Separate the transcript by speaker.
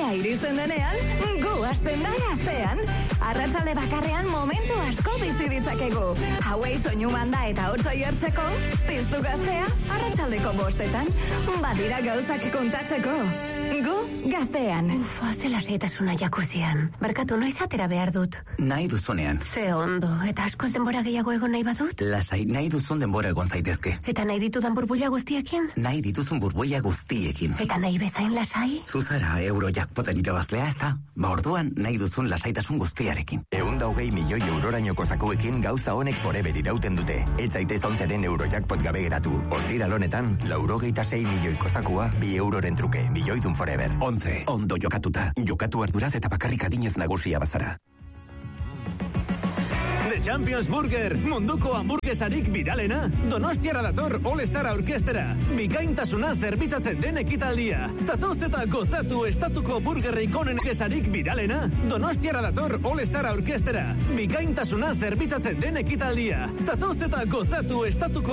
Speaker 1: gaztea iristen denean, gu hasten da gaztean. Arratsalde bakarrean momentu asko bizi ditzakegu. Hauei soinu banda eta hotzoi hartzeko, piztu gaztea, arratsaldeko 5:00. Badira gauzak kontatzeko. Gu gaztean.
Speaker 2: Zela seitasuna jakuzian. Barkatu, noiz atera behar dut?
Speaker 3: Nahi duzunean.
Speaker 2: Ze ondo, eta askoz denbora gehiago egon nahi badut?
Speaker 3: Lasai, nahi duzun denbora egon zaitezke.
Speaker 2: Eta nahi ditudan burbuila guztiekin?
Speaker 3: Nahi dituzun burbuila guztiekin.
Speaker 2: Eta nahi bezain lasai?
Speaker 3: Zuzara Eurojackpoten irabazlea, ez da? Ba orduan nahi duzun lasaitasun guztiarekin.
Speaker 4: 120 milioi eurorainoko zakuekin gauza honek forever irauten dute. Ez zaitez 11 Eurojackpot gabe geratu. Ostiral honetan, 86 milioiko zakua 2 euroren truke. Milioidun forever.
Speaker 3: 11. Ondo jokatuta. Jokatu arduraz eta bakarrik adinez nagusia bazara.
Speaker 5: The Champions Burger, munduko hamburguesarik viralena. Donostiara dator All-Star Orkestera. Bikaintasuna zerbitzatzen den ekitaldia. Zatoz eta gozatu estatuko burgerrik onenesarik viralena. Donostiara dator All-Star Orkestera. Bikaintasuna zerbitzatzen den ekitaldia. Zatoz eta gozatu estatuko